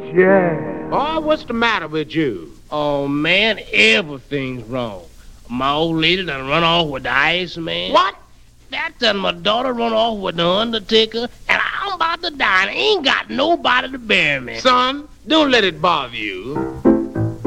Yeah. Oh, what's the matter with you? Oh, man, everything's wrong. My old lady done run off with the Iceman. What? That done my daughter run off with the Undertaker, and I'm about to die, and I ain't got nobody to bury me. Son, don't let it bother you.